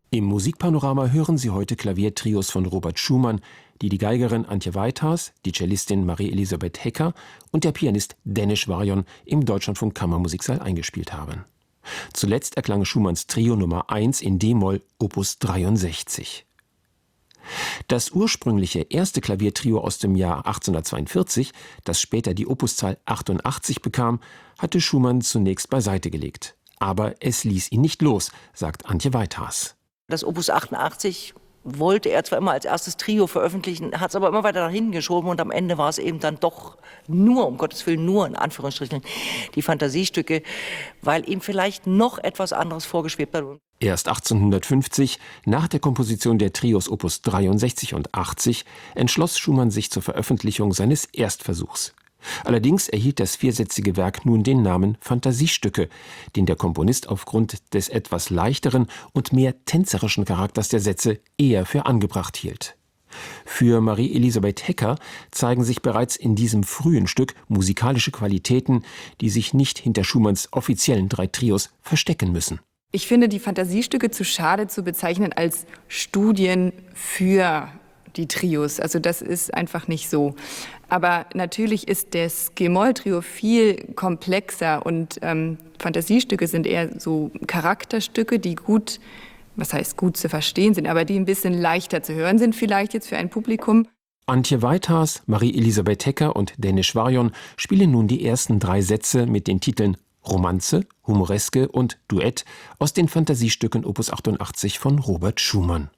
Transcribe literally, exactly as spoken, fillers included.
Im Musikpanorama hören Sie heute Klaviertrios von Robert Schumann, die die Geigerin Antje Weithas, die Cellistin Marie-Elisabeth Hecker und der Pianist Deneš Varjon im Deutschlandfunk Kammermusiksaal eingespielt haben. Zuletzt erklang Schumanns Trio Nummer eins in d-Moll Opus dreiundsechzig. Das ursprüngliche erste Klaviertrio aus dem Jahr achtzehnhundertzweiundvierzig, das später die Opuszahl achtundachtzig bekam, hatte Schumann zunächst beiseite gelegt. Aber es ließ ihn nicht los, sagt Antje Weithas. Das Opus achtundachtzig wollte er zwar immer als erstes Trio veröffentlichen, hat es aber immer weiter nach hinten geschoben und am Ende war es eben dann doch nur, um Gottes Willen, nur in Anführungsstrichen, die Fantasiestücke, weil ihm vielleicht noch etwas anderes vorgeschwebt hat. Erst achtzehnhundertfünfzig, nach der Komposition der Trios Opus dreiundsechzig und achtzig, entschloss Schumann sich zur Veröffentlichung seines Erstversuchs. Allerdings erhielt das viersätzige Werk nun den Namen Fantasiestücke, den der Komponist aufgrund des etwas leichteren und mehr tänzerischen Charakters der Sätze eher für angebracht hielt. Für Marie-Elisabeth Hecker zeigen sich bereits in diesem frühen Stück musikalische Qualitäten, die sich nicht hinter Schumanns offiziellen drei Trios verstecken müssen. Ich finde die Fantasiestücke zu schade zu bezeichnen als Studien für die Trios. Also das ist einfach nicht so. Aber natürlich ist das G-Moll-Trio viel komplexer und ähm, Fantasiestücke sind eher so Charakterstücke, die gut, was heißt gut zu verstehen sind, aber die ein bisschen leichter zu hören sind vielleicht jetzt für ein Publikum. Antje Weithas, Marie-Elisabeth Hecker und Deneš Varjon spielen nun die ersten drei Sätze mit den Titeln Romanze, Humoreske und Duett aus den Fantasiestücken Opus achtundachtzig von Robert Schumann.